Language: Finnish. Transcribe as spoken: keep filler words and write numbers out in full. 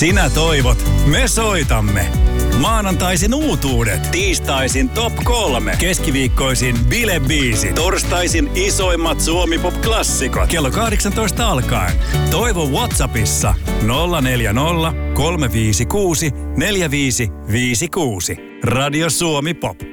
Sinä toivot, me soitamme. Maanantaisin uutuudet, tiistaisin top kolme, keskiviikkoisin bilebiisi, torstaisin isoimmat Suomi-pop-klassikot. Kello kahdeksantoista alkaen. Toivo WhatsAppissa nolla neljä nolla, kolme viisi kuusi, neljä viisi viisi kuusi. Radio Suomi Pop.